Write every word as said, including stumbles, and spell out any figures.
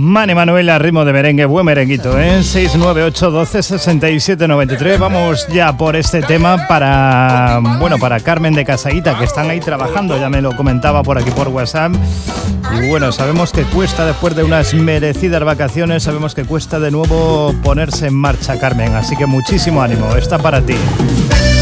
Mane Manuela, ritmo de merengue, buen merenguito, ¿eh? seis nueve ocho doce sesenta y siete noventa y tres. Vamos ya por este tema para, bueno, para Carmen de Casaguita, que están ahí trabajando, ya me lo comentaba por aquí por WhatsApp. Y bueno, sabemos que cuesta, después de unas merecidas vacaciones, sabemos que cuesta de nuevo ponerse en marcha, Carmen. Así que muchísimo ánimo, está para ti.